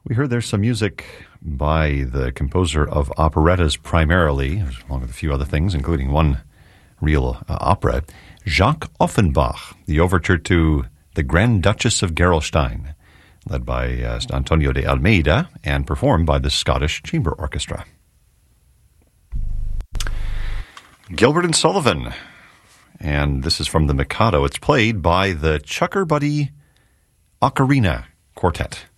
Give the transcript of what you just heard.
We heard there's some music by the composer of operettas primarily, along with a few other things, including one real opera, Jacques Offenbach, the overture to The Grand Duchess of Gerolstein, led by Antonio de Almeida and performed by the Scottish Chamber Orchestra. Gilbert and Sullivan, and this is from the Mikado. It's played by the Chucker Buddy Ocarina Quartet.